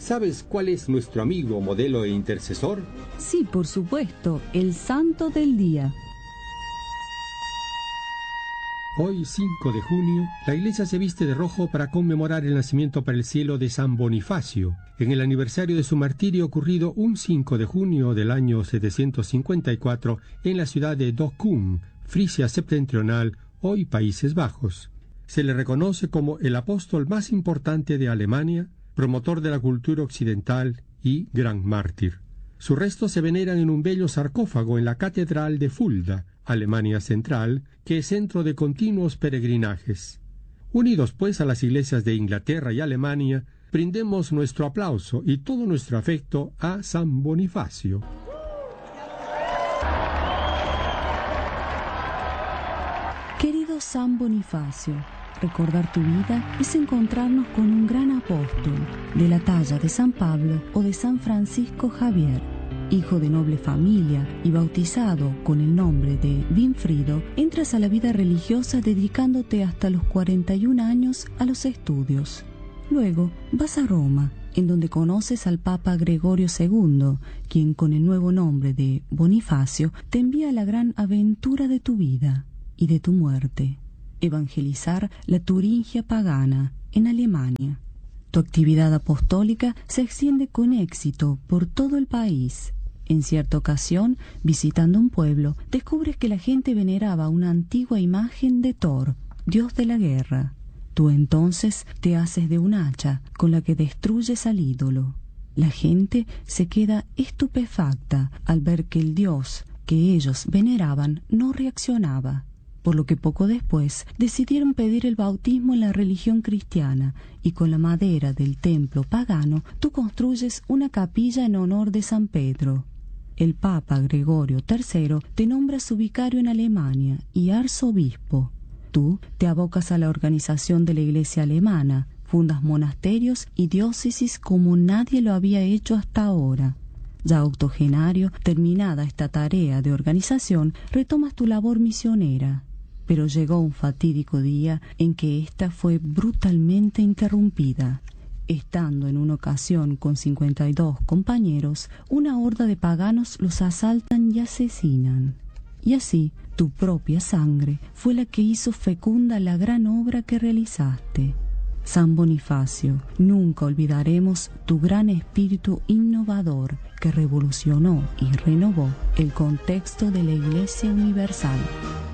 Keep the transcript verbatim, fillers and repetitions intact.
¿Sabes cuál es nuestro amigo, modelo e intercesor? Sí, por supuesto, el santo del día. Hoy, cinco de junio, la iglesia se viste de rojo para conmemorar el nacimiento para el cielo de San Bonifacio, en el aniversario de su martirio ocurrido un cinco de junio del año setecientos cincuenta y cuatro en la ciudad de Dokkum, Frisia septentrional, hoy Países Bajos. Se le reconoce como el apóstol más importante de Alemania, promotor de la cultura occidental y gran mártir. Sus restos se veneran en un bello sarcófago en la Catedral de Fulda, Alemania Central, que es centro de continuos peregrinajes. Unidos pues a las iglesias de Inglaterra y Alemania, brindemos nuestro aplauso y todo nuestro afecto a San Bonifacio. Querido San Bonifacio, recordar tu vida es encontrarnos con un gran apóstol, de la talla de San Pablo o de San Francisco Javier. Hijo de noble familia y bautizado con el nombre de Winfrido, entras a la vida religiosa dedicándote hasta los cuarenta y un años a los estudios. Luego vas a Roma, en donde conoces al Papa Gregorio segundo, quien con el nuevo nombre de Bonifacio te envía a la gran aventura de tu vida y de tu muerte: evangelizar la Turingia pagana en Alemania. Tu actividad apostólica se extiende con éxito por todo el país. En cierta ocasión, visitando un pueblo, descubres que la gente veneraba una antigua imagen de Thor, dios de la guerra. Tú entonces te haces de un hacha con la que destruyes al ídolo. La gente se queda estupefacta al ver que el dios que ellos veneraban no reaccionaba, por lo que poco después decidieron pedir el bautismo en la religión cristiana, y con la madera del templo pagano tú construyes una capilla en honor de San Pedro. El Papa Gregorio tercero te nombra su vicario en Alemania y arzobispo. Tú te abocas a la organización de la Iglesia alemana, fundas monasterios y diócesis como nadie lo había hecho hasta ahora. Ya octogenario, terminada esta tarea de organización, retomas tu labor misionera. Pero llegó un fatídico día en que ésta fue brutalmente interrumpida. Estando en una ocasión con cincuenta y dos compañeros, una horda de paganos los asaltan y asesinan. Y así, tu propia sangre fue la que hizo fecunda la gran obra que realizaste. San Bonifacio, nunca olvidaremos tu gran espíritu innovador que revolucionó y renovó el contexto de la Iglesia Universal.